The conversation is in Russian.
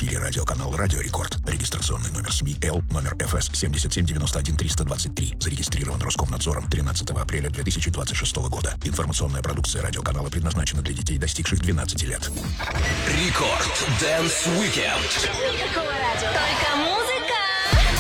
эфире радиоканал «Радио Рекорд». Регистрационный номер СМИ Л, номер ФС 7791-323. Зарегистрирован Роскомнадзором 13 апреля 2026 года. Информационная продукция радиоканала предназначена для детей, достигших 12 лет. Рекорд Дэнс Уикенд. Только музыка.